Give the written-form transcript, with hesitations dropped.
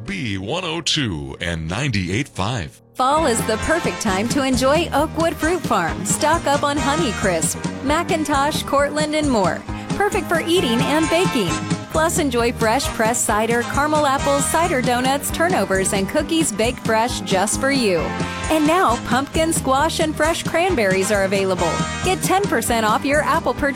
B102 and 98.5. Fall is the perfect time to enjoy Oakwood Fruit Farm. Stock up on Honeycrisp, Macintosh, Cortland, and more. Perfect for eating and baking. Plus, enjoy fresh pressed cider, caramel apples, cider donuts, turnovers, and cookies baked fresh just for you. And now, pumpkin, squash, and fresh cranberries are available. Get 10% off your apple purchase